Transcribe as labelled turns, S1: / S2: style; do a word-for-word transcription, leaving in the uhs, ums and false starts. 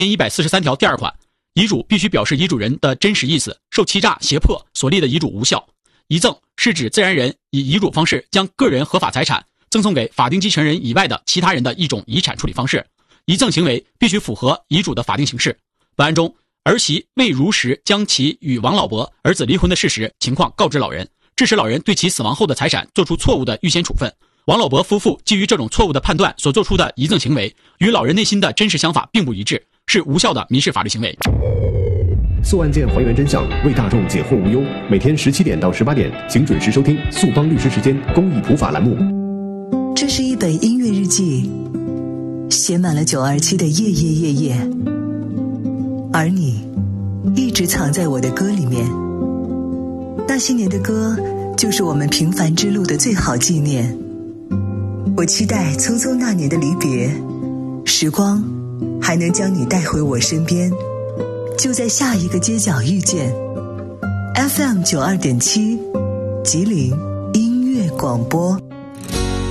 S1: 一百四十三条第二款，遗嘱必须表示遗嘱人的真实意思，受欺诈、胁迫所立的遗嘱无效。遗赠是指自然人以遗嘱方式将个人合法财产赠送给法定继承人以外的其他人的一种遗产处理方式。遗赠行为必须符合遗嘱的法定形式。本案中，儿媳未如实将其与王老伯儿子离婚的事实情况告知老人，致使老人对其死亡后的财产做出错误的预先处分。王老伯夫妇基于这种错误的判断所做出的遗赠行为，与老人内心的真实想法并不一致，是无效的民事法律行为。
S2: 速案件还原真相，为大众解惑无忧。每天十七点到十八点，请准时收听速帮律师时间公益普法栏目。
S3: 这是一本音乐日记，写满了九二七的夜夜夜夜，而你一直藏在我的歌里面。那些年的歌，就是我们平凡之路的最好纪念。我期待匆匆那年的离别，时光还能将你带回我身边，就在下一个街角遇见。 F M 九二点七 吉林音乐广播。